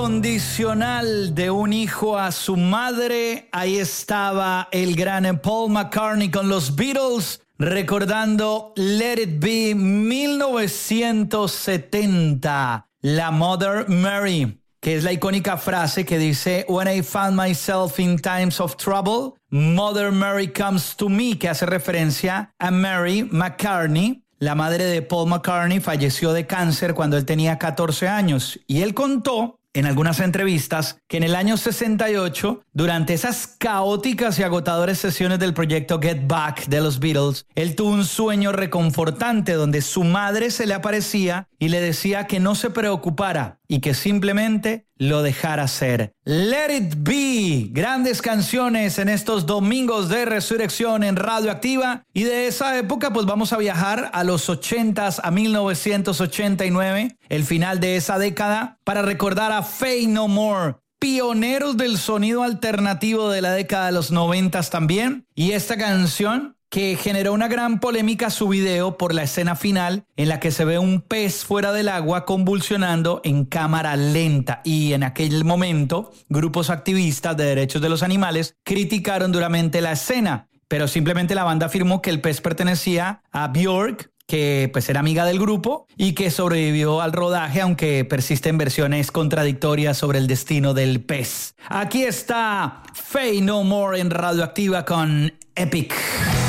Condicional de un hijo a su madre. Ahí estaba el gran Paul McCartney con los Beatles, recordando Let It Be 1970. La Mother Mary, que es la icónica frase que dice When I found myself in times of trouble, Mother Mary comes to me, que hace referencia a Mary McCartney. La madre de Paul McCartney falleció de cáncer cuando él tenía 14 años y él contó en algunas entrevistas que en el año 68, durante esas caóticas y agotadoras sesiones del proyecto Get Back de los Beatles, él tuvo un sueño reconfortante donde su madre se le aparecía y le decía que no se preocupara y que simplemente lo dejara ser. Let It Be, grandes canciones en estos domingos de resurrección en Radioactiva, y de esa época pues vamos a viajar a los 80s, a 1989, el final de esa década, para recordar a Faith No More, pioneros del sonido alternativo de la década de los 90s también, y esta canción que generó una gran polémica su video por la escena final en la que se ve un pez fuera del agua convulsionando en cámara lenta, y en aquel momento grupos activistas de derechos de los animales criticaron duramente la escena, pero simplemente la banda afirmó que el pez pertenecía a Björk, que pues era amiga del grupo y que sobrevivió al rodaje, aunque persisten versiones contradictorias sobre el destino del pez. Aquí está Faith No More en Radioactiva con Epic.